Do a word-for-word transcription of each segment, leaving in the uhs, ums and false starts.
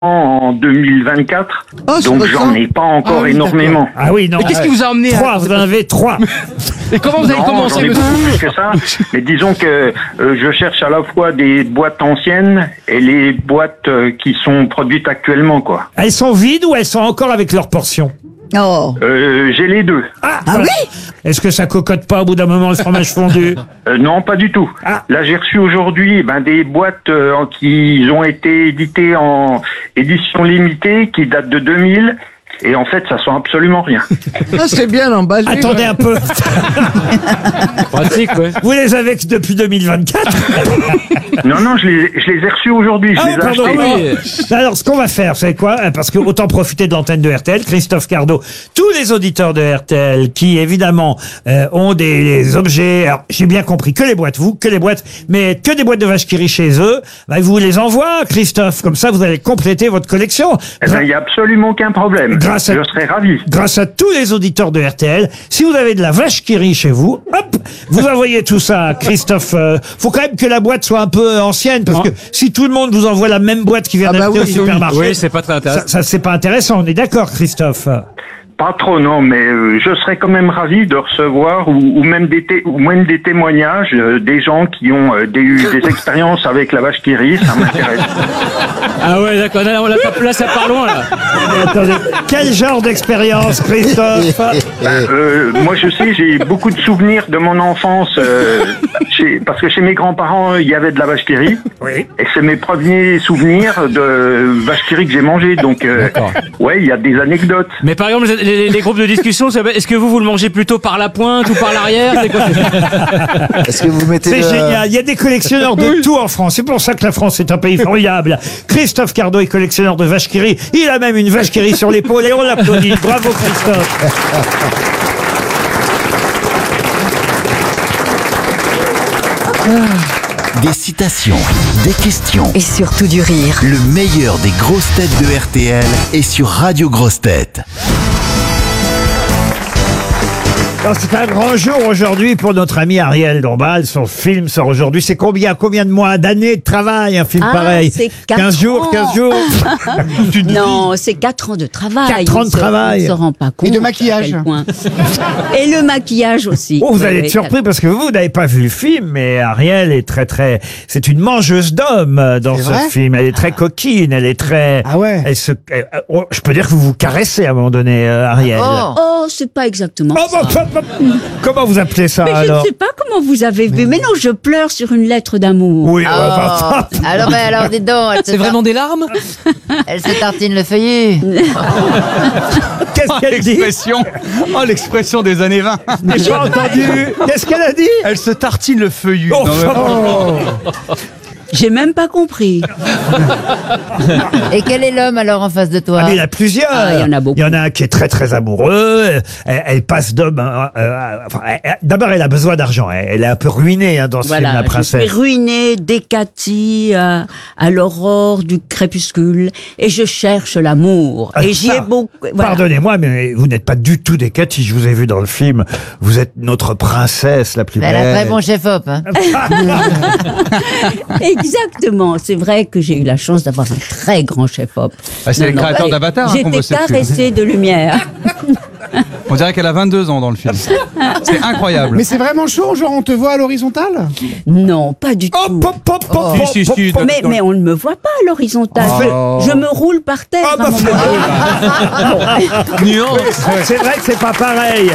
en deux mille vingt-quatre, Oh, c'est donc récent. j'en ai pas encore Ah oui, énormément. Ah oui, non. Mais qu'est-ce qui vous a emmené à- Trois, vous en avez trois. Et comment vous avez Non, commencé, j'en ai monsieur beaucoup plus que ça. Mais disons que euh, je cherche à la fois des boîtes anciennes et les boîtes euh, qui sont produites actuellement, quoi. Elles sont vides ou elles sont encore avec leur portion? Oh. Euh, j'ai les deux. Ah, oui. Est-ce que ça cocotte pas au bout d'un moment le fromage fondu? Euh, non, pas du tout. Ah. Là, j'ai reçu aujourd'hui ben, des boîtes euh, en- qui ont été éditées en édition limitée, qui datent de deux mille. Et en fait, ça sent absolument rien. Ah, c'est bien l'emballé. Attendez un peu. Pratique, ouais. Vous les avez que depuis deux mille vingt-quatre? Non, non, je les, je les ai reçus aujourd'hui. Je Ah les oui, ai pardon. achetés. oui. Alors, ce qu'on va faire, c'est quoi? Parce que autant profiter de l'antenne de R T L, Christophe Cardot, tous les auditeurs de R T L qui, évidemment, euh, ont des, des objets, alors, j'ai bien compris, que les boîtes, vous, que les boîtes, mais que des boîtes de vache qui rit chez eux, bah, ils vous les envoient, Christophe, comme ça, vous allez compléter votre collection. Eh ben, il n'y a absolument aucun problème. Grâce à- Je serais ravi. Grâce à tous les auditeurs de R T L, si vous avez de la vache qui rit chez vous, hop, vous envoyez tout ça à Christophe. Euh, faut quand même que la boîte soit un peu ancienne, parce que si tout le monde vous envoie la même boîte qui vient Ah bah d'acheter oui, au supermarché, Oui, c'est pas très ça, intéressant. ça c'est pas intéressant. On est d'accord, Christophe? Pas trop, non, mais euh, je serais quand même ravi de recevoir ou, ou même des té- ou même des témoignages euh, des gens qui ont euh, des, eu des expériences avec la vache qui rit. Ça m'intéresse. Ah ouais, d'accord. Là, on l'a pas- là, ça part loin, là. Mais attendez, quel genre d'expérience, Christophe? Euh, moi, je sais, j'ai beaucoup de souvenirs de mon enfance, euh, chez- parce que chez mes grands-parents, il y avait de la vache qui rit. Oui. Et c'est mes premiers souvenirs de vache qui rit que j'ai mangé. Donc, euh, D'accord. ouais, il y a des anecdotes. Mais par exemple, les, les- les groupes de discussion, ça va- est-ce que vous, vous le mangez plutôt par la pointe ou par l'arrière? C'est quoi? Est-ce que vous mettez C'est le- génial. Il y a des collectionneurs de tout en France. C'est pour ça que la France est un pays formidable. Christophe Cardot est collectionneur de vaches qui rit. Il a même une vache qui rit sur l'épaule et on l'applaudit. Bravo, Christophe. Des citations, des questions. Et surtout du rire. Le meilleur des grosses têtes de R T L est sur Radio Grosses Têtes. Alors, c'est un grand jour aujourd'hui pour notre ami Ariel Dombal. Son film sort aujourd'hui. C'est combien, combien de mois, d'années de travail, un film Ah, pareil? c'est quatre quinze jours, ans. quinze jours. Non, c'est quatre ans de travail. Quatre ans de On se- travail. On ne se rend pas compte. de à maquillage. quel point. Et le maquillage aussi. Oh, vous allez Oui, être surpris parce que vous, vous n'avez pas vu le film, mais Ariel est très très, c'est une mangeuse d'hommes euh, dans C'est ce vrai film. Elle est très coquine, elle est très, Ah ouais. elle se, elle- oh, je peux dire que vous vous caressez à un moment donné, euh, Ariel. Oh. Oh, c'est pas exactement Oh, ça. bah, bah, bah, comment vous appelez ça Mais je alors? ne sais pas comment vous avez vu. Mais non, je pleure sur une lettre d'amour. Oui, Oh. bah, bah, Alors, ben, alors, dis donc, elle se, C'est vraiment des larmes? elle se tartine le feuillet. qu'est-ce qu'elle dit? L'expression, oh l'expression des années vingt. J'ai pas entendu. Qu'est-ce qu'elle a dit? Elle se tartine le feuillu. Oh, Non, mais- oh. J'ai même pas compris. Et quel est l'homme alors en face de toi? Ah, mais il y en a plusieurs. Ah, il y en a beaucoup. Il y en a un qui est très très amoureux. Elle, elle passe d'homme. euh, euh, enfin, elle- elle- d'abord, elle a besoin d'argent. Elle, elle est un peu ruinée hein, dans ce film, Voilà, la je suis princesse. ruinée dès Cathy à, à l'aurore du crépuscule et je cherche l'amour. Ah, Et j'y ai ça, beaucoup. voilà. Pardonnez-moi, mais vous n'êtes pas du tout des Cathy. Je vous ai vu dans le film. Vous êtes notre princesse la plus Elle belle. a très bon chef-op. Hein. Exactement. C'est vrai que j'ai eu la chance d'avoir un très grand chef-op. Ah, c'est Non, le non, créateur allez, d'Avatar, hein, qu'on J'étais bossait dessus. caressée de lumière. On dirait qu'elle a vingt-deux ans dans le film. C'est incroyable. Mais c'est vraiment chaud, genre on te voit à l'horizontale? Non, pas du tout. Hop, hop, hop, hop, hop, Si, si, si, hop, hop. Mais, mais on ne me voit pas à l'horizontale. Oh. Je, je me roule par terre. Ah, bah, à un moment donné. Nuance. C'est vrai que c'est pas pareil.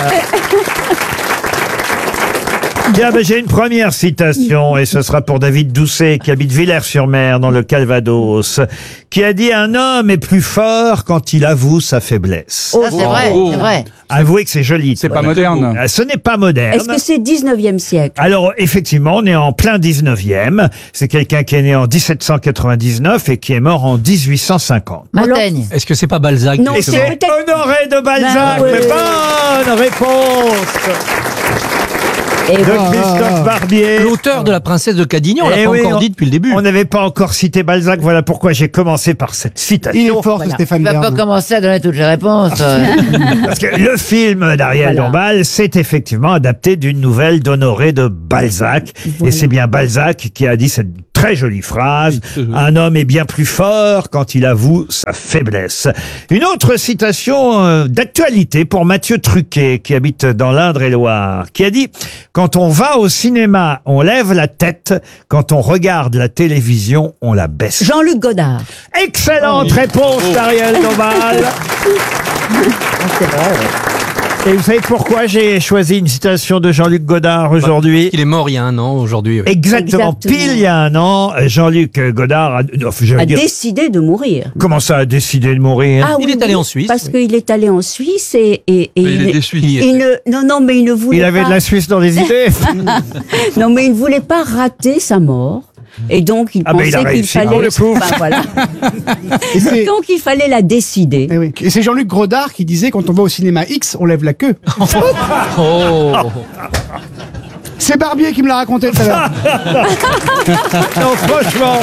Bien, ben, j'ai une première citation et ce sera pour David Doucet qui habite Villers-sur-Mer dans le Calvados, qui a dit: un homme est plus fort quand il avoue sa faiblesse. Ça, c'est vrai, c'est vrai. Avouez que c'est joli. C'est Voilà. pas moderne. Euh, Ce n'est pas moderne. Est-ce que c'est dix-neuvième siècle? Alors, effectivement, on est en plein dix-neuvième. C'est quelqu'un qui est né en dix-sept cent quatre-vingt-dix-neuf et qui est mort en dix-huit cent cinquante. Montaigne. Est-ce que c'est pas Balzac? Non, Et c'est c'est peut-être- Honoré de Balzac. Ben, oui. Mais bonne réponse Et de voilà. Christophe Barbier. L'auteur de La Princesse de Cadignan, on l'a Eh pas oui, encore on- dit depuis le début. On n'avait pas encore cité Balzac, voilà pourquoi j'ai commencé par cette citation. Il est fort, Voilà. ce Stéphane Tu vas pas Bern. commencer à donner toutes les réponses. euh. Parce que le film d'Ariel Voilà. Dombal, c'est effectivement adapté d'une nouvelle d'Honoré de Balzac. Et c'est bien Balzac qui a dit cette très jolie phrase. Un homme est bien plus fort quand il avoue sa faiblesse. Une autre citation euh, d'actualité pour Mathieu Truquet, qui habite dans l'Indre-et-Loire, qui a dit « Quand on va au cinéma, on lève la tête. Quand on regarde la télévision, on la baisse. » Jean-Luc Godard. Excellente réponse d'Ariel Dombal. C'est vrai, ouais. Et vous savez pourquoi j'ai choisi une citation de Jean-Luc Godard aujourd'hui? Il est mort il y a un an aujourd'hui. Oui. Exactement, Exactement. pile il y a un an, Jean-Luc Godard a, non, j'allais A dire- décidé de mourir. comment ça a décidé de mourir? Ah Il oui, est allé oui, en Suisse, Parce oui. qu'il est allé en Suisse et, et, et Mais il est déçu. il ne, non, non, mais il ne voulait Il avait pas. de la Suisse dans les idées. Non, mais il ne voulait pas rater sa mort. Et donc, il Ah, mais il a pensait qu'il réussi, fallait. oh, le pauvre. Ben, voilà. Et c'est Donc, il fallait la décider. eh oui. Et c'est Jean-Luc Godard qui disait quand on va au cinéma X, on lève la queue. Oh. C'est Barbier qui me l'a raconté tout à l'heure. Non, franchement.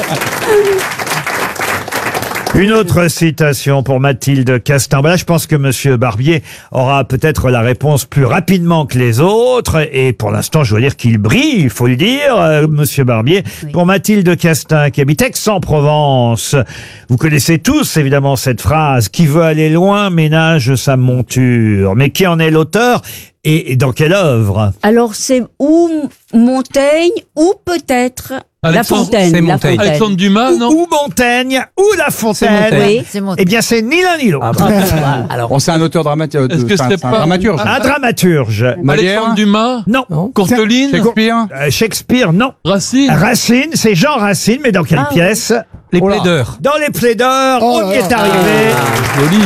Une autre citation pour Mathilde Castin. Ben là, je pense que Monsieur Barbier aura peut-être la réponse plus rapidement que les autres. Et pour l'instant, je dois dire qu'il brille, il faut le dire, euh, Monsieur Barbier. Oui. Pour Mathilde Castin, qui habite Aix-en-Provence. Vous connaissez tous, évidemment, cette phrase. Qui veut aller loin ménage sa monture. Mais qui en est l'auteur et, et dans quelle œuvre? Alors, c'est ou Montaigne ou peut-être La Alexandre- Fontaine. c'est La Montaigne. Fontaine. Alexandre Dumas, Ou, non? ou Montaigne, ou La Fontaine. Montaigne. Oui. C'est mon... Eh bien, c'est ni l'un ni l'autre. Ah, bah. Alors, Bon, c'est un auteur dramatique. Est-ce que c'est un- c'est c'est un pas- dramaturge. Un dramaturge. Molière, Alexandre Dumas, Non. non. Courteline, Shakespeare. Euh, Shakespeare, non. Racine. Racine, c'est Jean Racine, mais dans quelle Ah, pièce? Les Oh là. plaideurs. Dans les plaideurs, Oh on là y est là. arrivé. Joli.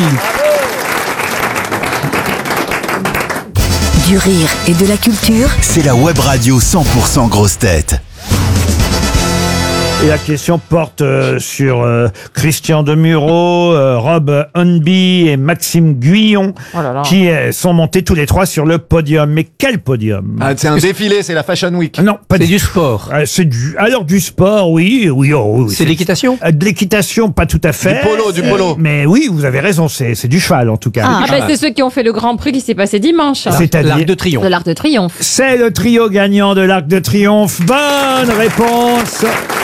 Du rire et de la culture. C'est la web radio cent pour cent grosse tête. Et la question porte euh, sur euh, Christian Demureau, euh, Rob Hunby et Maxime Guyon, Oh là là. qui euh, sont montés tous les trois sur le podium. Mais quel podium? Ah, c'est un défilé, c'est la Fashion Week. Non, pas C'est du du sport. Euh, c'est du. Alors du sport, oui, oui, oh, oui. C'est de l'équitation. Euh, de l'équitation, pas tout à fait. Du polo, du polo. Euh, mais oui, vous avez raison, c'est c'est du cheval en tout cas. Ah, bah, c'est ceux qui ont fait le Grand Prix qui s'est passé dimanche. C'est-à-dire L'Arc de Triomphe. De l'Arc de Triomphe. C'est le trio gagnant de l'Arc de Triomphe. Bonne réponse.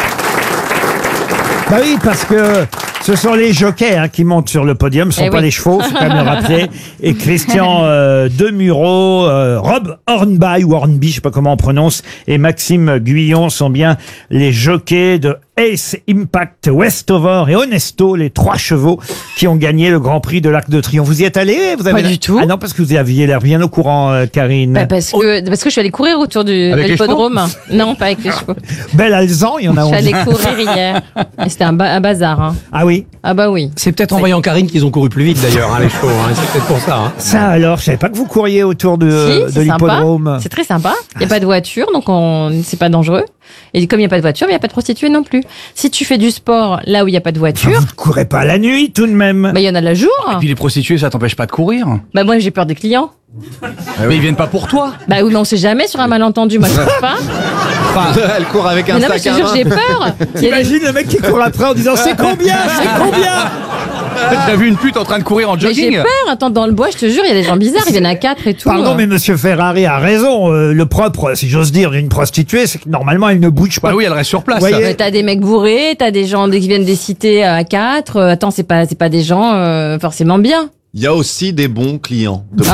Bah oui, parce que ce sont les jockeys hein, qui montent sur le podium, ce ne sont Eh pas oui. les chevaux, faut quand même le rappeler. Et Christian euh, Demureau, euh, Rob Hornby ou Hornby, je sais pas comment on prononce, et Maxime Guyon sont bien les jockeys de Ace, Impact, Westover et Honesto, les trois chevaux qui ont gagné le Grand Prix de l'Arc de Triomphe. Vous y êtes allé? Vous avez Pas du tout. Ah non, parce que vous aviez l'air bien au courant, euh, Karine. Bah, parce que parce que je suis allée courir autour du de Avec les l'hippodrome. Non, pas avec les chevaux. Belle Alzan, il y en a Je suis onze. allée courir hier. Et c'était un, ba- un bazar. Hein. Ah oui? Ah bah oui. C'est peut-être en voyant Karine qu'ils ont couru plus vite d'ailleurs, hein, les chevaux. Hein. C'est peut-être pour ça. Hein. Ça alors, je savais pas que vous couriez autour de, Si, de c'est sympa. l'hippodrome. C'est très sympa. Il n'y a pas de voiture, donc on... c'est pas dangereux. Et comme il n'y a pas de voiture, il n'y a pas de prostituées non plus. Si tu fais du sport là où il n'y a pas de Enfin, voiture, vous ne courez pas la nuit tout de même. bah il y en a la jour. Puis les prostituées, ça t'empêche pas de courir. Bah moi j'ai peur des clients. Mais ils viennent pas pour toi. Bah oui, mais on sait jamais sur un malentendu. Moi je sais pas. Elle court avec un Mais non, mais je sac te à jure, j'ai main. peur. Il y a des- Imagine le mec qui court après en disant c'est combien, c'est combien. T'as vu une pute en train de courir en Mais j'ai jogging? peur. Attends, dans le bois, je te jure, il y a des gens bizarres. Ils viennent à quatre et tout. Pardon, mais Monsieur Ferrari a raison. Euh, le propre, si j'ose dire, d'une prostituée, c'est que normalement elle ne bouge pas. Bah oui, elle reste sur place. Voyez. Ouais, t'as des mecs bourrés, t'as des gens qui viennent des cités à quatre. Euh, attends, c'est pas, c'est pas des gens euh, forcément bien. Il y a aussi des bons clients. De-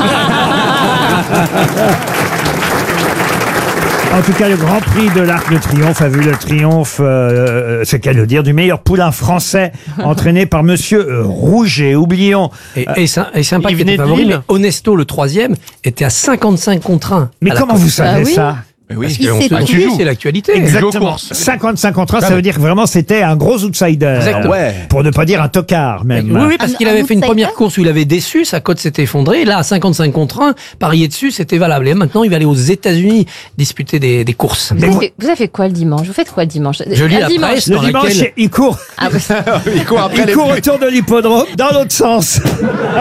En tout cas, le Grand Prix de l'Arc de Triomphe a vu le triomphe, euh, c'est qu'à le dire, du meilleur poulain français entraîné par Monsieur euh, Rouget. Oublions. Et, et, Saint- et Sympa il qui venait était de favori, Lille. mais Honesto, le troisième, était à cinquante-cinq contre un. Mais à la comment course. vous savez Ah oui ça? Mais oui, Il on s'est se- Ah, tu oui, joues. c'est l'actualité. Exactement. cinquante-cinq contre un, ça veut dire que vraiment c'était un gros outsider. Exactement. Ouais. Pour ne pas dire un tocard, même. Oui, oui, parce Un- qu'il un avait fait une outsider. première course où il avait déçu, sa cote s'était effondrée. Là, à cinquante-cinq contre un, parier dessus, c'était valable. Et maintenant, il va aller aux États-Unis disputer des, des courses. Vous avez, fait, vous avez fait quoi le dimanche? Vous faites quoi le dimanche? Je lis Un la dimanche. presse Le dans dimanche, laquelle... il court, Ah, bah, Il court après il les court pluies. autour de l'hippodrome dans l'autre sens.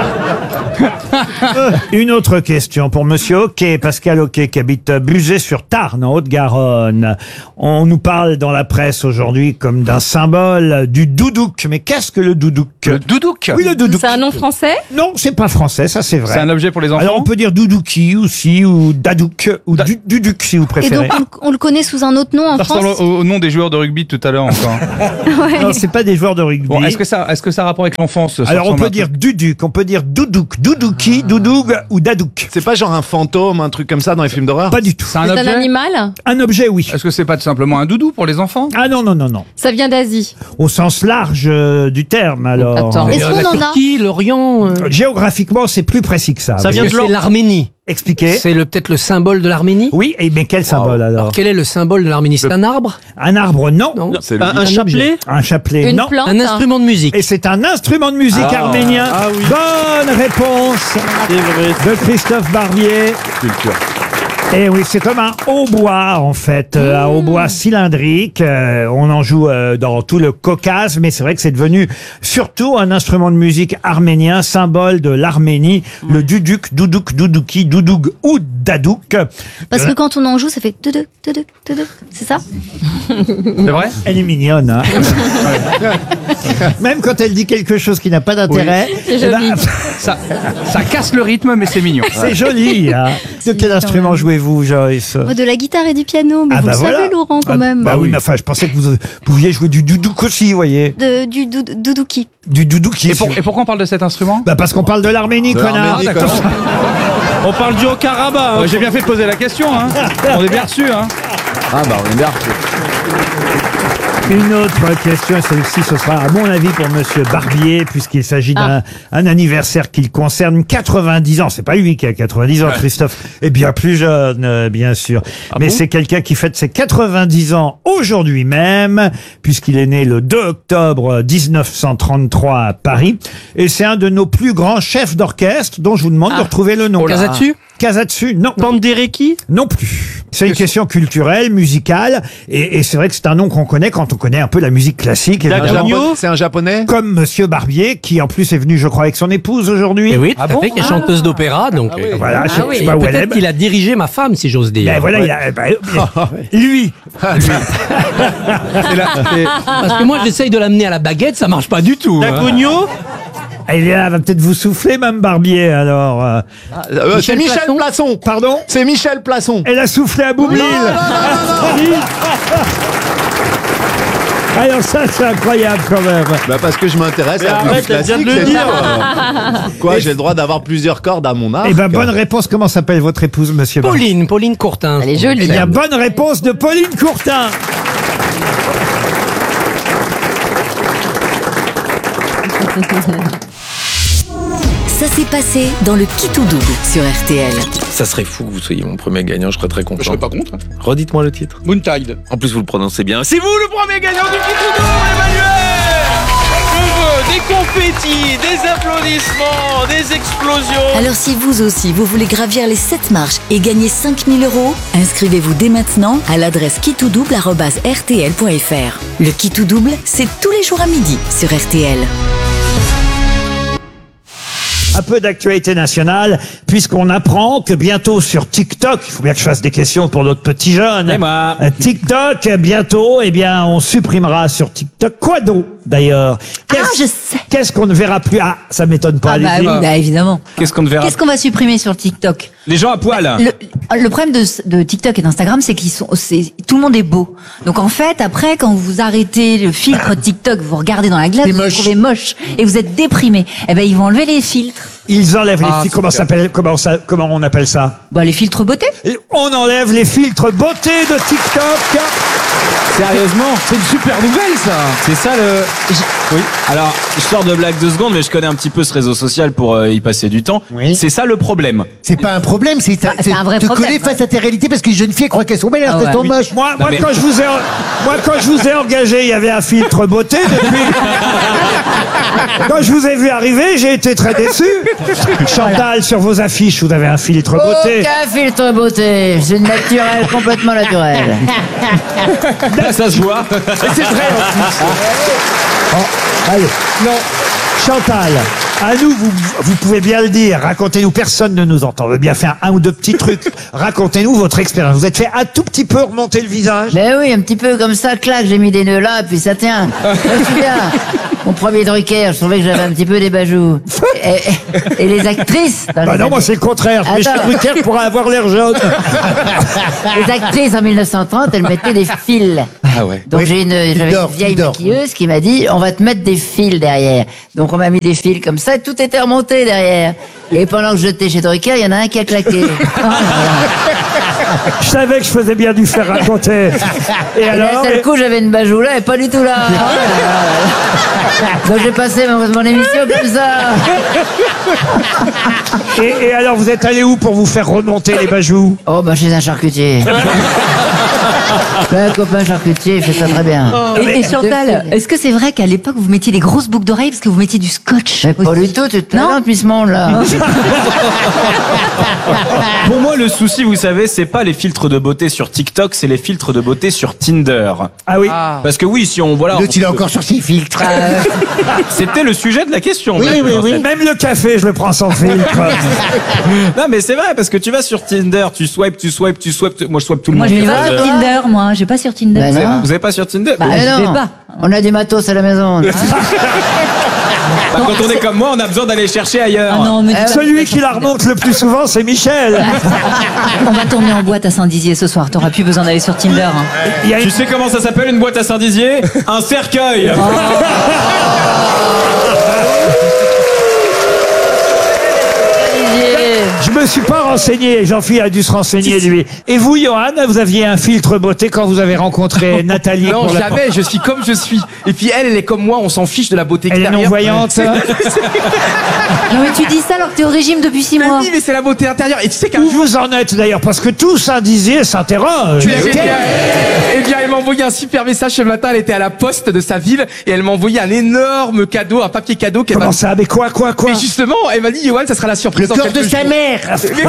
Une autre question pour Monsieur Hockey, Pascal Hockey, qui habite Buzet-sur-Tarn. Tarn, en Haute-Garonne. On nous parle dans la presse aujourd'hui comme d'un symbole du doudouk. Mais qu'est-ce que le doudouk? Le doudouk? Oui, le doudouk. C'est un nom français? Non, c'est pas français, ça c'est vrai. C'est un objet pour les enfants? Alors on peut dire doudouki aussi, ou dadouk, ou Da- du- duduc si vous Et préférez. donc, on, on le connaît sous un autre nom en Ça France. ressemble au, au nom des joueurs de rugby de tout à l'heure encore. Ouais. Non, c'est pas des joueurs de rugby. Bon, est-ce que ça, est-ce que ça a rapport avec l'enfance? ça Alors on ressemble peut un dire peu duduc, on peut dire doudouki, doudouki, doudoug ou dadouk. C'est pas genre un fantôme, un truc comme ça dans les films d'horreur? Pas du tout. C'est un C'est un objet? animal? Un objet, oui. Est-ce que c'est pas tout simplement un doudou pour les enfants? Ah non, non, non, non. Ça vient d'Asie. Au sens large euh, du terme, alors. Attends. Est-ce Euh, qu'on la en a Turquie, l'Orient. euh, Géographiquement, c'est plus précis que ça. Ça Vous vient de voyez. l'Arménie. Expliquez. C'est le- peut-être le symbole de l'Arménie. Oui, et mais quel symbole alors? Alors quel est le symbole de l'Arménie? C'est un arbre? Un arbre, non. Non. C'est le un, lit. un chapelet? Un chapelet, Une non. plante? Un instrument de musique. Et c'est un instrument de musique Ah. arménien. Ah oui. Bonne réponse de Christophe Barbier. Culture. Et oui, c'est comme un hautbois en fait, euh, un hautbois cylindrique. Euh, on en joue euh, dans tout le Caucase, mais c'est vrai que c'est devenu surtout un instrument de musique arménien, symbole de l'Arménie, le duduk, doudouk, doudouki, doudoug ou dadouk. Parce que quand on en joue, ça fait tuduk, tuduk, tuduk. C'est ça? C'est vrai? Elle est mignonne, hein. Même quand elle dit quelque chose qui n'a pas d'intérêt, C'est eh ben, joli. Ça, ça casse le rythme, mais c'est mignon. c'est joli. Hein. De quel instrument jouez-vous, Joyce? Moi, de la guitare et du piano, mais Ah vous bah le voilà. savez, Laurent, quand Ah, même. Bah oui, mais enfin, je pensais que vous pouviez jouer du doudouk aussi, vous voyez. De, du dou- doudouki. Du doudouki. Et, pour- et pourquoi on parle de cet instrument? Bah parce qu'on parle de l'Arménie, De connard. l'Arménie, Ah, d'accord. On parle du Haut-Karabakh. Ouais, J'ai bien fait de poser la question, hein. On est bien reçu, hein. Ah bah on est bien. Une autre question, et celle-ci, ce sera à mon avis pour Monsieur Barbier, puisqu'il s'agit d'un un anniversaire qui le concerne, quatre-vingt-dix ans. C'est pas lui qui a quatre-vingt-dix ans, Christophe est bien plus jeune, euh, bien sûr. Mais c'est quelqu'un qui fête ses quatre-vingt-dix ans aujourd'hui même, puisqu'il est né le deux octobre mille neuf cent trente-trois à Paris. Et c'est un de nos plus grands chefs d'orchestre, dont je vous demande de retrouver le nom. Casatsu? Casatsu, non. Bandereki? Non plus. C'est une question culturelle, musicale, et, et c'est vrai que c'est un nom qu'on connaît quand on connaît un peu la musique classique. Un évidemment. Japonais- C'est un japonais? Comme Monsieur Barbier, qui en plus est venu, je crois, avec son épouse aujourd'hui. Et oui, tout à fait, qui est chanteuse d'opéra, donc. euh, Voilà, je sais et pas où elle est. peut-être qu'il a dirigé ma femme, si j'ose dire. Ben voilà, il a, ben, lui. C'est la- c'est- Parce que moi, j'essaye de l'amener à la baguette, ça marche pas du tout. hein. Dagogno? Elle est là, va peut-être vous souffler, Mme Barbier, alors. euh. Euh, Michel c'est Michel Plasson. Plasson. Pardon? C'est Michel Plasson. Elle a soufflé à Boublil. Alors ça, c'est incroyable quand même. Bah parce que je m'intéresse à la arrête, musique elle vient de classique, le c'est dire. ça. Quoi, j'ai le droit d'avoir plusieurs cordes à mon arc. Eh ben, bonne réponse. Comment s'appelle votre épouse, Monsieur Barbier? Pauline, Pauline Courtin. Elle est jolie. Eh bien, bonne réponse de Pauline Courtin. Ça s'est passé dans le Qui tout double sur R T L. Ça serait fou que vous soyez mon premier gagnant, je serais très content. Je serais pas contre. Redites-moi le titre. Moontide. En plus, vous le prononcez bien. C'est vous le premier gagnant du Qui tout double, Emmanuel. Je veux des confettis, des applaudissements, des explosions. Alors si vous aussi, vous voulez gravir les sept marches et gagner cinq mille euros, inscrivez-vous dès maintenant à l'adresse qui tout double arobase r t l point f r. Le Qui tout double, c'est tous les jours à midi sur R T L. Un peu d'actualité nationale, puisqu'on apprend que bientôt sur TikTok, il faut bien que je fasse des questions pour notre petit jeune. Et moi. Euh, TikTok, bientôt, eh bien, on supprimera sur TikTok. Quoi donc, d'ailleurs? Qu'est-ce- Ah, je sais. Qu'est-ce qu'on ne verra plus? Ah, ça m'étonne pas. Ah bah allez-y. oui, bah évidemment. Qu'est-ce qu'on ne verra Qu'est-ce qu'on va supprimer sur TikTok? Les gens à poil. Le, le problème de, de TikTok et d'Instagram, c'est qu'ils sont, c'est, tout le monde est beau. Donc en fait, après, quand vous arrêtez le filtre TikTok, vous regardez dans la glace, vous vous trouvez moche et vous êtes déprimé. Eh ben, ils vont enlever les filtres. Ils enlèvent les Ah, filtres. Comment, super. s'appelle- comment, ça, comment on appelle ça? Bah, les filtres beauté. Et on enlève les filtres beauté de TikTok. Sérieusement, c'est une super nouvelle ça. C'est ça le. Oui. Alors, je sors de blague deux secondes, mais je connais un petit peu ce réseau social pour euh, y passer du temps. Oui. C'est ça le problème. C'est pas un problème, c'est Ah, c'est un vrai te problème. coller face à tes réalités parce que les jeunes filles croient qu'elles sont belles, Ah alors qu'elles ouais. sont Oui. moches. Moi, moi, mais- quand je vous ai, moi, quand je vous ai engagé, il y avait un filtre beauté. Depuis, quand je vous ai vu arriver, j'ai été très déçu. Chantal, sur vos affiches, vous avez un filtre beauté. Aucun filtre beauté. C'est naturel, complètement naturel. Ça se voit. Et c'est vrai en plus. Oh, allez, non. Chantal, À nous, vous, vous pouvez bien le dire. Racontez-nous, personne ne nous entend. On veut bien faire un ou deux petits trucs. Racontez-nous votre expérience. Vous êtes fait un tout petit peu remonter le visage? Ben oui, un petit peu comme ça, clac, j'ai mis des nœuds là, et puis ça tient. Je me souviens, mon premier Drucker, je trouvais que j'avais un petit peu des bajoux. Et, et, et les actrices... dans Bah les non, années- moi c'est le contraire. Mais Attends. chez Drucker pourrait avoir l'air jaune. Les actrices en mille neuf cent trente, elles mettaient des fils. Ah ouais. Donc j'ai une, j'avais d'or, une vieille fil d'or. maquilleuse qui m'a dit, on va te mettre des fils derrière. Donc on m'a mis des fils comme ça, et tout était remonté derrière. Et pendant que j'étais chez Drucker, il y en a un qui a claqué. Oh là là. Je savais que je faisais bien du faire raconter. Et Et alors? d'un seul coup, j'avais une bajoue là et pas du tout là. Oh là là. Donc j'ai passé mon, mon émission comme ça. Et, et alors, vous êtes allé où pour vous faire remonter les bajoux? Oh bah chez un charcutier. Un copain charcutier, il fait ça très bien. Et, et Chantal, est-ce que c'est vrai qu'à l'époque vous mettiez des grosses boucles d'oreilles parce que vous mettiez du scotch? Mais pas du tout, tu te plains depuis ce monde-là. Pour moi, le souci, vous savez, c'est pas les filtres de beauté sur TikTok, c'est les filtres de beauté sur Tinder. Ah oui. Parce que oui, si on voilà. L'autre, il est encore sur ses filtres. C'était le sujet de la question. Oui, même, oui, en oui. fait. Même le café, je le prends sans filtre. Non, mais c'est vrai, parce que tu vas sur Tinder, tu swipes, tu swipes, tu swipes. Moi, je swipe tout le Moi, monde. je vais pas Euh, sur Tinder, moi. Je vais pas sur Tinder. Ben non. Vous avez pas sur Tinder? Bah, Mais je non, vais pas. on a du matos à la maison. Bah, quand on est comme moi, on a besoin d'aller chercher ailleurs. Ah non, mais tu- Celui qui la remonte le plus souvent, c'est Michel. on va tourner en boîte à Saint-Dizier ce soir. T'auras plus besoin d'aller sur Tinder. hein. Il y a une- Tu sais comment ça s'appelle une boîte à Saint-Dizier? Un cercueil. Je me suis pas renseigné, Jean-Philippe a dû se renseigner lui. Et vous, Johan, vous aviez un filtre beauté quand vous avez rencontré Nathalie Non, pour la- jamais, je suis comme je suis. Et puis elle, elle est comme moi, on s'en fiche de la beauté Elle est extérieure. non-voyante. C'est- Non, mais tu dis ça alors que t'es au régime depuis six Mais mois. oui, mais c'est la beauté intérieure. Et tu sais qu'un Où jour, vous en êtes d'ailleurs? Parce que tout Saint-Dizier s'interroge. tu l'as vu, eh bien, elle m'a envoyé un super message ce matin. Elle était à la poste de sa ville et elle m'a envoyé un énorme cadeau, un papier cadeau qu'elle m'a. Comment ça? Mais quoi, quoi, quoi? Et justement, elle m'a dit, Johan, ça sera la surprise. Le dans cœur de quelques sa jours. mère.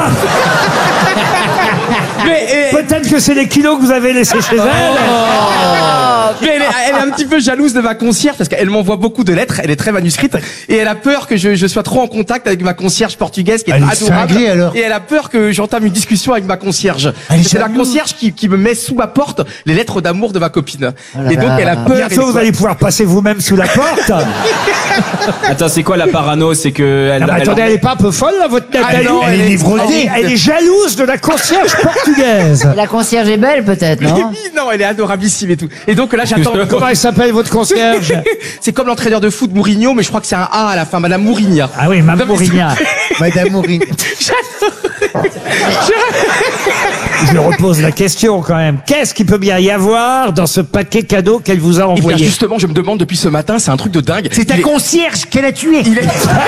Mais, eh, Peut-être que c'est les kilos que vous avez laissés chez elle. mais elle, est, elle est un petit peu jalouse de ma concierge parce qu'elle m'envoie beaucoup de lettres. Elle est très manuscrite et elle a peur que je, je sois trop en contact avec ma concierge portugaise qui est Elle est adorable. cinglée, alors. Et elle a peur que j'entame une discussion avec ma concierge. Elle est C'est la jalouse. concierge qui, qui me met sous ma porte les lettres d'amour de ma copine. là et donc là. elle a peur. Bientôt, elle- vous allez pouvoir passer vous-même sous la porte. Attends, c'est quoi la parano? C'est que elle, Non, mais elle- attendez, elle est pas un peu folle, là, votre Nathalie? non, elle, elle est est livrotée. livrotée. Elle est jalouse de la concierge portugaise. La concierge est belle peut-être, non? Oui, non, elle est adorabilissime et tout. Et donc là, j'attends. Comment elle s'appelle, votre concierge? C'est comme l'entraîneur de foot Mourinho, mais je crois que c'est un A à la fin, Madame Mourinha. Ah oui, Mme Non, mais Mourinha. Madame Maureen. Je repose la question quand même. Qu'est-ce qu'il peut bien y avoir dans ce paquet cadeau qu'elle vous a Et bien envoyé? justement, je me demande depuis ce matin, c'est un truc de dingue. C'est ta Il est- concierge qu'elle a tué. il est-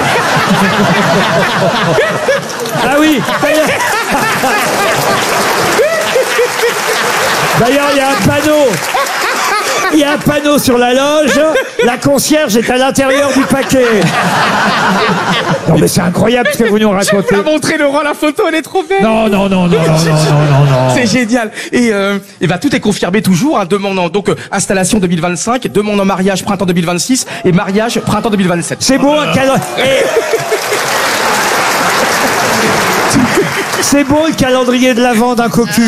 Ah oui. D'ailleurs, il y a un panneau. Il y a un panneau sur la loge. La concierge est à l'intérieur du paquet. Non mais c'est incroyable ce que vous nous racontez. a montré Laurent la photo, elle est trop belle. Non, non, non, non, non, non, non, non, non. C'est génial. Et, euh, et ben tout est confirmé toujours. Hein, demandant donc euh, installation deux mille vingt-cinq, demande en mariage printemps deux mille vingt-six et mariage printemps deux mille vingt-sept. C'est beau un calendrier. C'est beau le calendrier de l'Avent d'un cocu.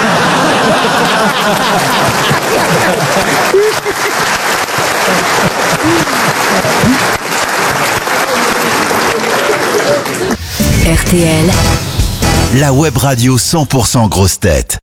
R T L, La web radio cent pour cent grosse tête.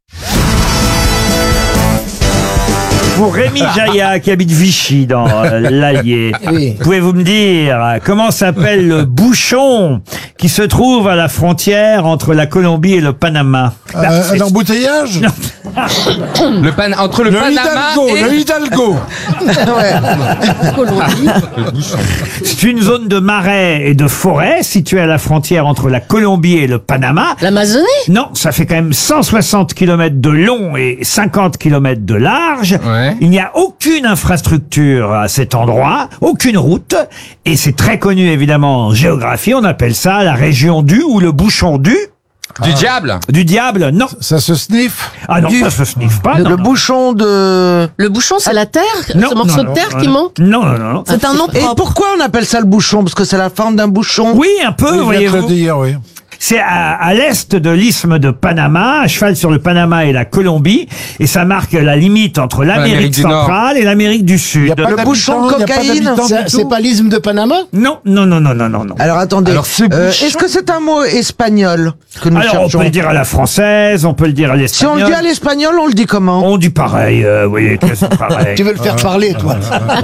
Pour Rémi Jaillat, qui habite Vichy, dans euh, l'Allier, Oui. pouvez-vous me dire euh, comment s'appelle le bouchon qui se trouve à la frontière entre la Colombie et le Panama? Euh, un embouteillage Le pan entre le, Le Panama Hidalgo, et le Hidalgo. C'est une zone de marais et de forêt située à la frontière entre la Colombie et le Panama. L'Amazonie? Non, ça fait quand même cent soixante kilomètres de long et cinquante kilomètres de large. Ouais. Il n'y a aucune infrastructure à cet endroit, aucune route. Et c'est très connu évidemment en géographie. On appelle ça la région du ou le bouchon du. Du diable Du diable, non. Ça se sniffe. Ah non, Du- ça se sniffe pas. Le, non, le non. bouchon de... Le bouchon, c'est la terre? Non, Ce morceau non, de non, terre non, qui non. manque? Non, non, non. C'est un nom Et propre. pourquoi on appelle ça le bouchon? Parce que c'est la forme d'un bouchon. Oui, un peu, Oui, je viens de le voyez-vous. dire, oui. C'est à, à l'est de l'isthme de Panama, à cheval sur le Panama et la Colombie, et ça marque la limite entre l'Amérique l'Amérique du Nord. centrale et l'Amérique du Sud. pas Le d'habitants, bouchon de y a pas cocaïne. d'habitants C'est du c'est tout. pas l'isthme de Panama? Non, non, non, non, non, non, non. Alors attendez, Alors, ce Euh, bouchon- est-ce que c'est un mot espagnol que nous Alors, on cherchons? peut le dire à la française, on peut le dire à Si on l'espagnol. le dit à l'espagnol, on le dit comment? On dit pareil, euh, vous voyez, que c'est pareil. Tu veux le faire parler, toi?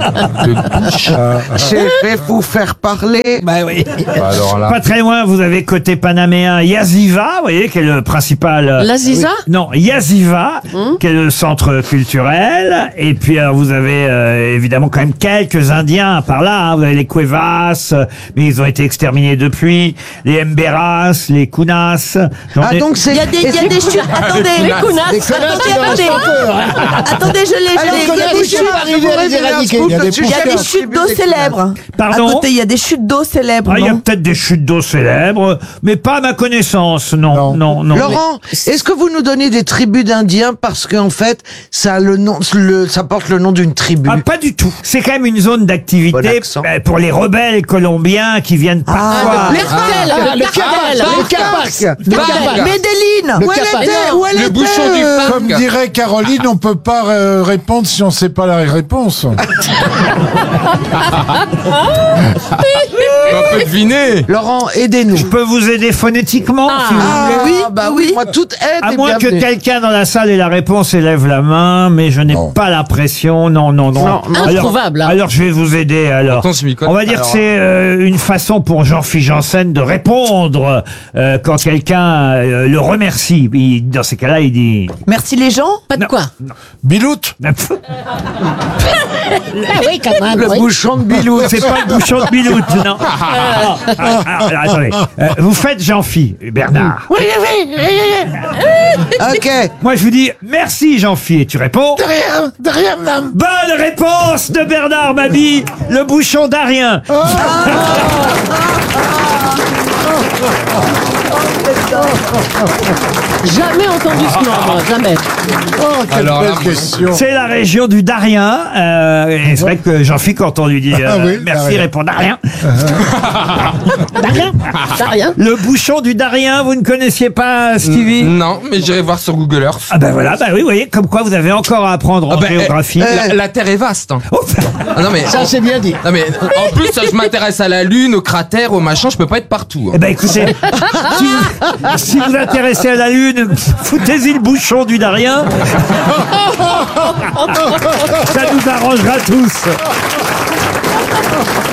C'est fait vous faire parler. Bah oui. Bah, alors là. Pas très loin, vous avez côté panaméen Yaziva, vous voyez, qui est le principal... euh, L'Aziza? Non, Yaziva, Hum. qui est le centre culturel. Et puis, alors, vous avez euh, évidemment quand même quelques Indiens par là. hein. Vous avez les Cuevas, euh, mais ils ont été exterminés depuis. Les Emberas, les Kunas. J'en Ah ai- donc c'est... Il y a des, il y a des chutes. Attendez, Les les connasses. Les connasses, il en reste encore, hein. Attendez, je l'ai, je Alors, l'ai. Il y a connasses, des je chutes. vais arriver à les éradiquer. Il y a des Il y a des chutes d'eau célèbres. Pardon À côté, il y a des chutes d'eau célèbres. Ah, il y a non peut-être des chutes d'eau célèbres, mais pas à ma connaissance, non, non, non. Laurent, est-ce que vous nous donnez des tribus d'Indiens parce qu'en fait, ça a le nom, le, ça porte le nom d'une tribu? Ah, pas du tout. C'est quand même une zone Bon d'activité accent. euh, pour les rebelles colombiens qui viennent parfois. Le cartel, Ah, le le cartel. Capac, le Capac, le Capac. Medellin. Le Où elle Capac. était? Où elle Le était, bouchon du euh, pain. Comme dirait Caroline, on peut pas euh, répondre si on sait pas la réponse. On peut deviner. Laurent, aidez-nous. Je peux vous aider phonétiquement, si vous voulez. Ah, oui, bah oui, moi toute aide À est moins que bienvenue. quelqu'un dans la salle ait la réponse et lève la main, mais je n'ai pas l'impression. Non, non, non. Non, alors, introuvable, hein. alors, je vais vous aider. Alors, Pourtant, je m'y connais. on va dire Alors, que c'est euh, une façon pour Jean-Philippe Janssen de répondre euh, quand quelqu'un euh, le remercie. Il- dans ces cas-là, il dit. Merci les gens. Pas de Non. quoi. Biloute. Ah oui, quand même. Le oui. bouchon de Bilou. C'est pas le bouchon de Biloute, non. Ah, ah, ah, attendez. Euh, vous faites Jean-Philippe, Bernard. Oui, oui, Ok. Moi, je vous dis merci, Jean-Philippe. Et tu réponds. De rien, de rien, madame. Bonne réponse de Bernard Mabie, le bouchon d'Arien. Jamais entendu ce nom, moi, jamais. Oh, quelle Alors là, belle question. C'est la région du Darien. Euh, et c'est vrai que Jean-Philippe, quand on lui dit euh, Ah oui, merci, Darien. répond Darien. Darien. Darien. Le bouchon du Darien, vous ne connaissiez pas, Stevie? Non, mais j'irai voir sur Google Earth. Ah ben voilà, bah oui, vous voyez, comme quoi vous avez encore à apprendre en Ah bah, géographie. eh, la, la Terre est vaste. hein. Oh, Ah non mais, Ça, c'est bien dit. non mais en plus je m'intéresse à la Lune, aux cratères, aux machins, je peux pas être partout. hein. eh ben écoutez, si vous, si vous vous intéressez à la Lune, foutez-y le bouchon du Darien. Ça nous arrangera tous.